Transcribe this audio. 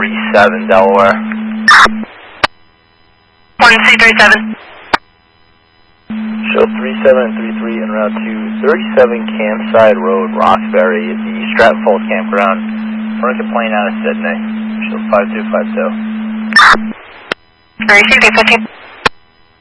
37 Delaware. 1237. Show 3733 en route to 37 Campside Road, Roxbury, at the Stratfold Campground. Furniture plane out of Sydney. Show 5252. Received 15.